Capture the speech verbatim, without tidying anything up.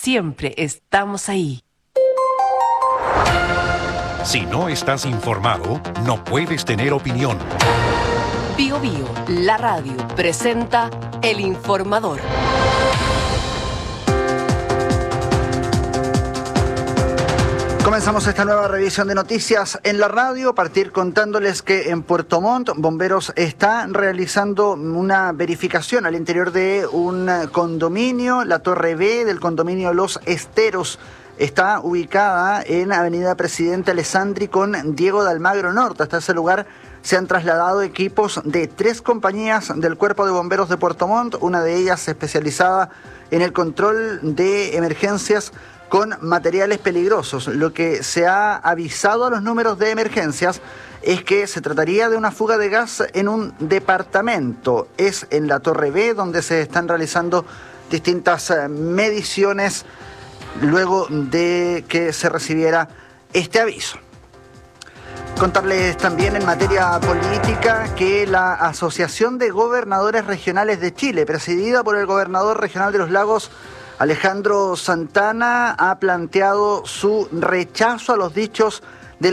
siempre estamos ahí. Si no estás informado, no puedes tener opinión. Bio Bio, la radio, presenta El Informador. Comenzamos esta nueva revisión de noticias en la radio. Partir contándoles que en Puerto Montt, Bomberos está realizando una verificación al interior de un condominio. La Torre B del condominio Los Esteros está ubicada en Avenida Presidente Alessandri con Diego de Almagro Norte. Hasta ese lugar se han trasladado equipos de tres compañías del Cuerpo de Bomberos de Puerto Montt, una de ellas especializada en el control de emergencias con materiales peligrosos. Lo que se ha avisado a los números de emergencias es que se trataría de una fuga de gas en un departamento. Es en la Torre B donde se están realizando distintas mediciones luego de que se recibiera este aviso. Contarles también en materia política que la Asociación de Gobernadores Regionales de Chile, presidida por el gobernador regional de los Lagos, Alejandro Santana, ha planteado su rechazo a los dichos